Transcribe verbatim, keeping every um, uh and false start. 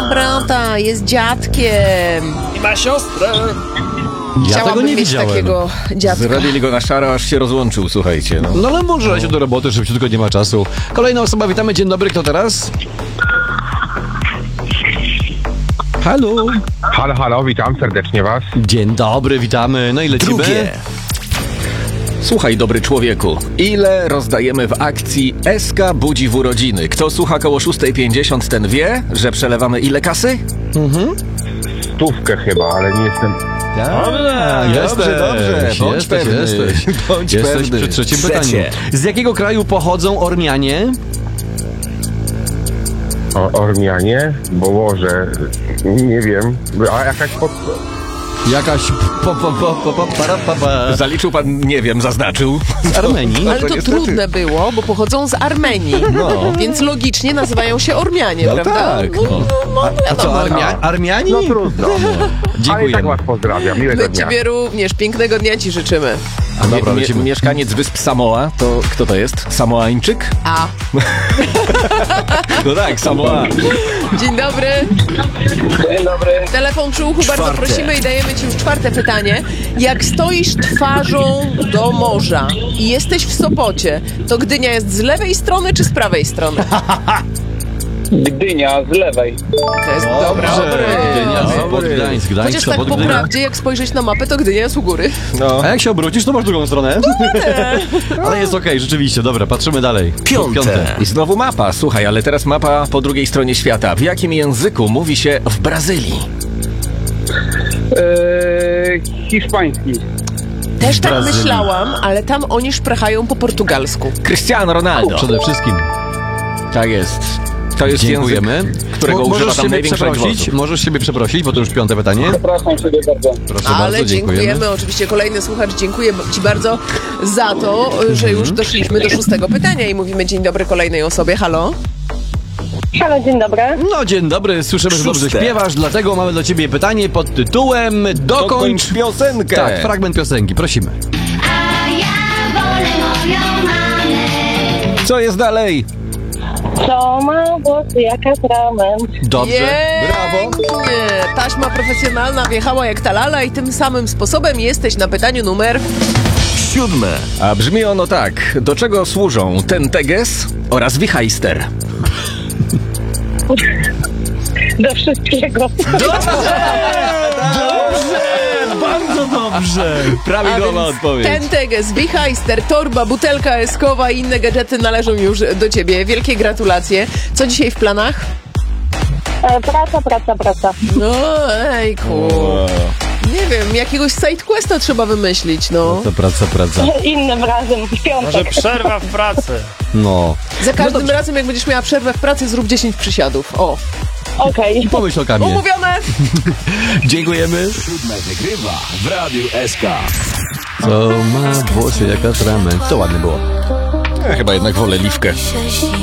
ma brata, jest dziadkiem. I ma siostrę. Ja tego nie mieć widziałem. takiego dziadka. Zrobili go na szaro, aż się rozłączył, słuchajcie. No, No ale może się do roboty, szybciutko, nie ma czasu. Kolejna osoba, witamy, dzień dobry, kto teraz? Halo. Halo, halo, witam serdecznie was. Dzień dobry, witamy, no i lecimy. drugie. Słuchaj, dobry człowieku, ile rozdajemy w akcji S K budzi w urodziny? Kto słucha koło szósta pięćdziesiąt, ten wie, że przelewamy ile kasy? Mhm. Stówkę chyba, ale nie jestem... Dobra, Jesteś, dobrze, dobrze, bądź jesteś, pewny. jesteś. Bądź Jesteś pewny. przy trzecim Trzecie. pytaniu. Z jakiego kraju pochodzą Ormianie? O, Ormianie? Bo może... Nie wiem. A jakaś pod... Jakaś po, po, po, po, po, para, pa, pa. Zaliczył pan, nie wiem, zaznaczył. Z Armenii. Ale to niestety. trudne było, bo pochodzą z Armenii, No. więc logicznie nazywają się Ormianie, No prawda? tak, No, no, no, A co, wiadomo. Armia, Armiani? No trudno. Ale i tak Dziękujemy. was pozdrawiam. Miłego My dnia. ciebie również, pięknego dnia ci życzymy. A Dobra, mie- lecimy. mieszkaniec wysp Samoa, to kto to jest? Samoańczyk? A, No tak, Samoa. dzień dobry. Dzień dobry. Telefon przy uchu, bardzo Czwarte. prosimy i dajemy ci już czwarte pytanie. Jak stoisz twarzą do morza i jesteś w Sopocie, to Gdynia jest z lewej strony czy z prawej strony? Gdynia z lewej. To jest dobra Gdynia, odpowiedź. Sopot, Gdańsk, Gdańsk, Chociaż tak Sopot, po Gdynia. prawdzie, jak spojrzeć na mapę, to Gdynia jest u góry. No. A jak się obrócisz, to masz drugą stronę. Ale jest okej, rzeczywiście, dobra, patrzymy dalej. Piąte. I znowu mapa. Słuchaj, ale teraz mapa po drugiej stronie świata. W jakim języku mówi się w Brazylii? Eee, hiszpański. Też tak Brazylii. myślałam, ale tam oni szprachają po portugalsku. Cristiano Ronaldo. Przede wszystkim. Tak jest. To jest Dziękujemy. język, którego Mo- używa możesz tam siebie największość przeprosić, głosów. możesz siebie przeprosić, bo to już piąte pytanie. Przepraszam ciebie bardzo. Proszę Ale bardzo, dziękujemy. dziękujemy. Oczywiście kolejny słuchacz, dziękuję ci bardzo za to, że już doszliśmy do szóstego pytania i mówimy dzień dobry kolejnej osobie. Halo? Halo, dzień dobry. No dzień dobry, słyszymy, że dobrze Szóste. śpiewasz, dlatego mamy dla ciebie pytanie pod tytułem Dokończ... Dokończ piosenkę. Tak, fragment piosenki, prosimy. A ja wolę moją mamę. Co jest dalej? Co ma włosy jak atrament? Dobrze, brawo. Pięknie. Taśma profesjonalna wjechała jak ta lala i tym samym sposobem jesteś na pytaniu numer... Siódme. A brzmi ono tak. Do czego służą ten teges oraz wichajster? Do wszystkiego. Bardzo dobrze. A Prawidłowa więc odpowiedź. Tenteges, wichajster, torba, butelka eskowa i inne gadżety należą już do ciebie. Wielkie gratulacje. Co dzisiaj w planach? E, praca, praca, praca. No ejku. Nie wiem, jakiegoś sidequesta trzeba wymyślić, no. To praca, praca. Innym razem, w Może piątek. przerwa w pracy. No. Za każdym razem, jak będziesz miała przerwę w pracy, zrób dziesięć przysiadów. O, Okej. Pomyśl o kamie. umówione! Dziękujemy. Siódme wygrywa w Radiu S K. Co ma włosy jak atrament. To ładnie było. Ja chyba jednak wolę liwkę. Się